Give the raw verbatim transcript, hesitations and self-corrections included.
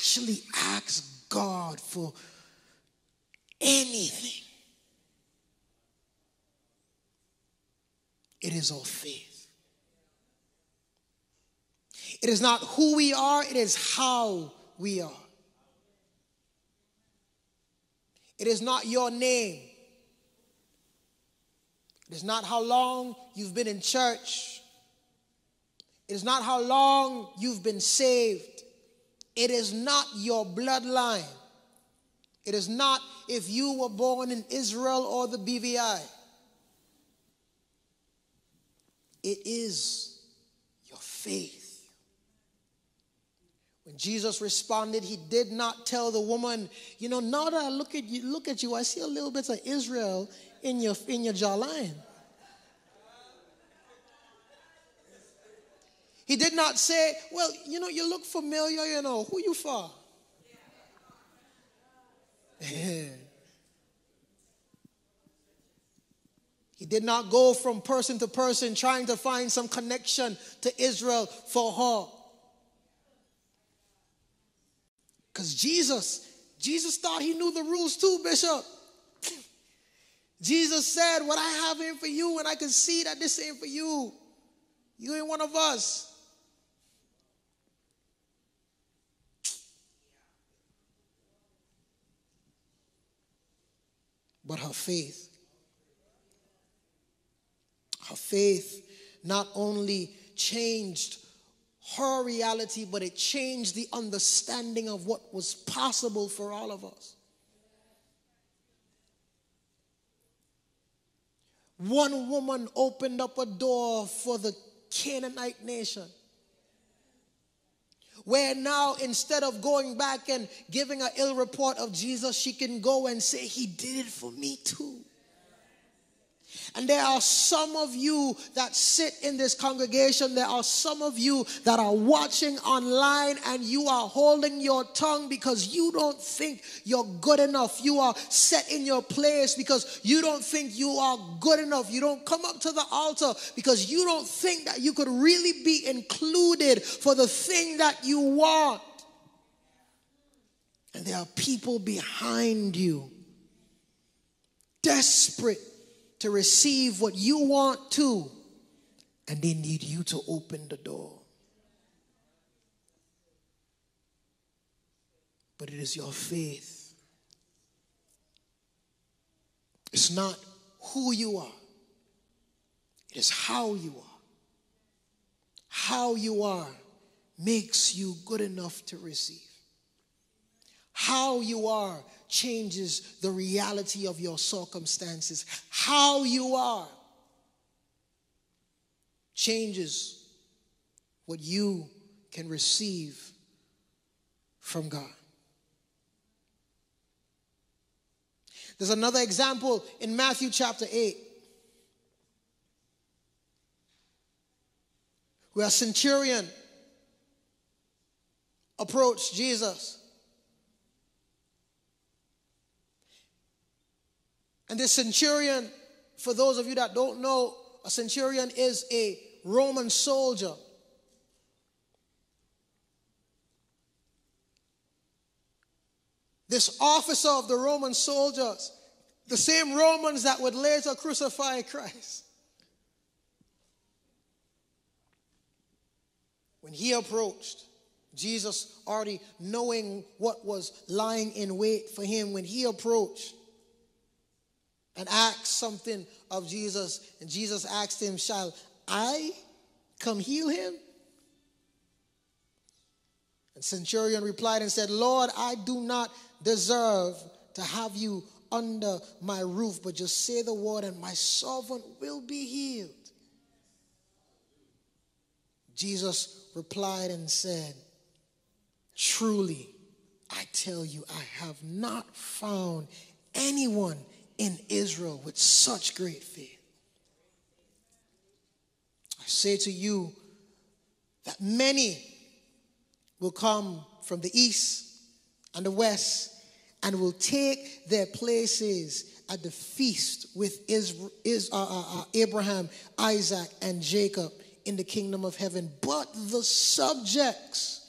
actually ask God for anything, it is our faith. It is not who we are, it is how we are. It is not your name. It is not how long you've been in church. It is not how long you've been saved. It is not your bloodline. It is not if you were born in Israel or the B V I. It is your faith. When Jesus responded, he did not tell the woman, you know, now that I look at you, look at you, I see a little bit of Israel in your in your jawline. He did not say, well, you know, you look familiar, you know, who you for? He did not go from person to person trying to find some connection to Israel for her. Because Jesus, Jesus thought he knew the rules too, Bishop. Jesus said, what I have in for you, and I can see that this ain't for you. You ain't one of us. But her faith, her faith not only changed her reality, but it changed the understanding of what was possible for all of us. One woman opened up a door for the Canaanite nation, where now instead of going back and giving an ill report of Jesus, she can go and say, he did it for me too. And there are some of you that sit in this congregation. There are some of you that are watching online and you are holding your tongue because you don't think you're good enough. You are set in your place because you don't think you are good enough. You don't come up to the altar because you don't think that you could really be included for the thing that you want. And there are people behind you, desperate to receive what you want to, and they need you to open the door. But it is your faith. It's not who you are. It is how you are. How you are makes you good enough to receive. How you are changes the reality of your circumstances. How you are changes what you can receive from God. There's another example in Matthew chapter eight, where a centurion approached Jesus. And this centurion, for those of you that don't know, a centurion is a Roman soldier. This officer of the Roman soldiers, the same Romans that would later crucify Christ, when he approached, Jesus already knowing what was lying in wait for him, when he approached and asked something of Jesus, and Jesus asked him, shall I come heal him? And centurion replied and said, Lord, I do not deserve to have you under my roof, but just say the word and my servant will be healed. Jesus replied and said, truly, I tell you, I have not found anyone in Israel with such great faith. I say to you that many will come from the east and the west and will take their places at the feast with Israel, uh, uh, Abraham, Isaac, and Jacob in the kingdom of heaven. But the subjects